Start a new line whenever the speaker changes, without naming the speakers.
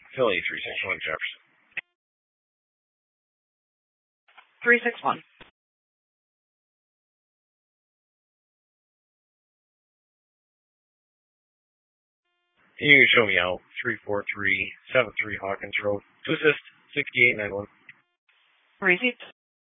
Philly 361 Jefferson.
361.
You can show me out 34373 Hawkins Road. To assist 6891.
Received.